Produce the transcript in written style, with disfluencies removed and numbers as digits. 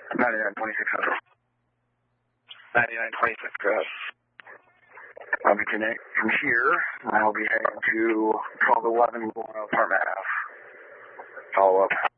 9926 Central. 9926, go ahead. I'll be connecting from here. I'll be heading to 1211 Apartment Ave. Follow up.